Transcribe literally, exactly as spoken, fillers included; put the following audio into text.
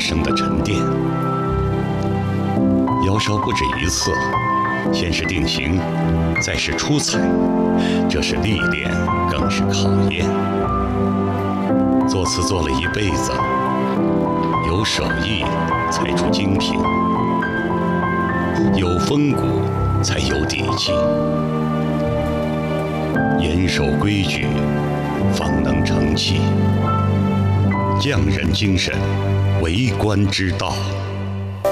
生的沉淀。窑烧不止一次，先是定型，再是出彩，这是历练，更是考验。做瓷做了一辈子，有手艺才出精品，有风骨才有底气，严守规矩，方能成器。匠人精神，为官之道。